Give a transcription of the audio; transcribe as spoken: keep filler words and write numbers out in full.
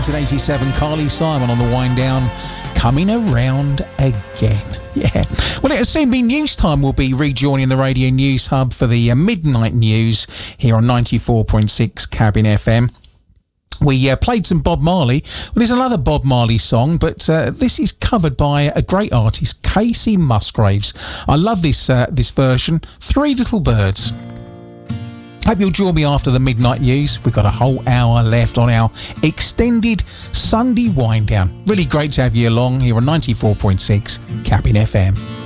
In eighty-seven, Carly Simon on the wind down, coming around again. Yeah. Well, it'll soon be news time. We'll be rejoining the Radio News Hub for the uh, midnight news here on ninety-four point six Cabin F M. We uh, played some Bob Marley. Well, there's another Bob Marley song, but uh, this is covered by a great artist, Casey Musgraves. I love this uh, this version. Three Little Birds. Hope you'll join me after the midnight news. We've got a whole hour left on our extended Sunday wind down. Really great to have you along here on ninety-four point six Cabin F M.